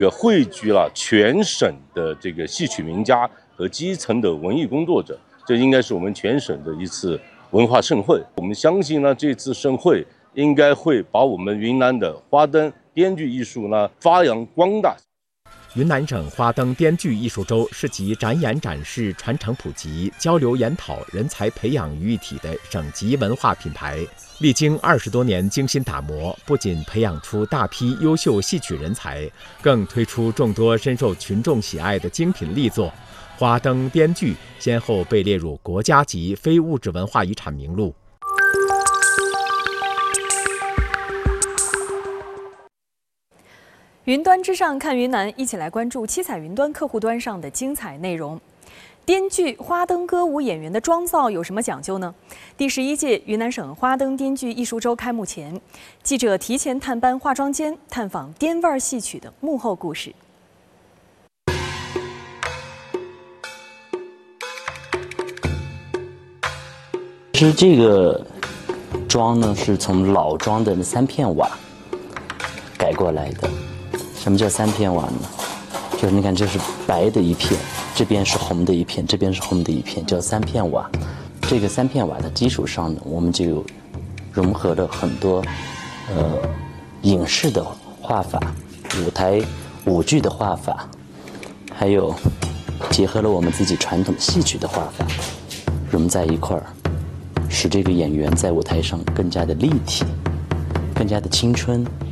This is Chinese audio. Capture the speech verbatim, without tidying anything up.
也汇聚了全省的这个戏曲名家和基层的文艺工作者，这应该是我们全省的一次文化盛会。我们相信呢，这次盛会应该会把我们云南的花灯编剧艺术呢发扬光大。 云南省花灯编剧艺术周是集展演展示、传承普及、交流研讨、人才培养于一体的省级文化品牌。历经二十多年精心打磨，不仅培养出大批优秀戏曲人才，更推出众多深受群众喜爱的精品力作。花灯编剧先后被列入国家级非物质文化遗产名录。 云端之上看云南，一起来关注七彩云端客户端上的精彩内容。编剧花灯歌舞演员的妆造有什么讲究呢？第十一届云南省花灯编剧艺术周开幕前，记者提前探班化妆间，探访滇味戏曲的幕后故事。 其实这个妆呢，是从老妆的那三片瓦改过来的。什么叫三片瓦呢？就是你看，这是白的一片，这边是红的一片，这边是红的一片，叫三片瓦。这个三片瓦的基础上呢，我们就融合了很多呃影视的画法、舞台舞剧的画法，还有结合了我们自己传统戏曲的画法，融在一块儿，使这个演员在舞台上更加的立体，更加的青春。